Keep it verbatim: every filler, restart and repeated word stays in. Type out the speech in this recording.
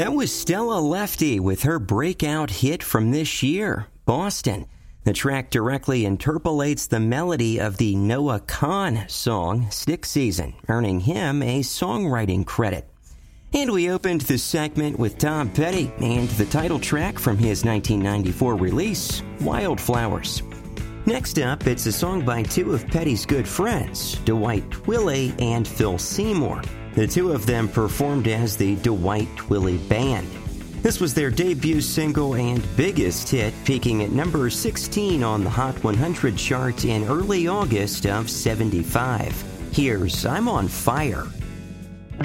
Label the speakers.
Speaker 1: That was Stella Lefty with her breakout hit from this year, Boston. The track directly interpolates the melody of the Noah Kahan song, Stick Season, earning him a songwriting credit. And we opened the segment with Tom Petty and the title track from his nineteen ninety-four release, Wildflowers. Next up, it's a song by two of Petty's good friends, Dwight Twilley and Phil Seymour. The two of them performed as the Dwight Twilley Band. This was their debut single and biggest hit, peaking at number sixteen on the Hot one hundred chart in early August of seventy-five. Here's I'm on Fire.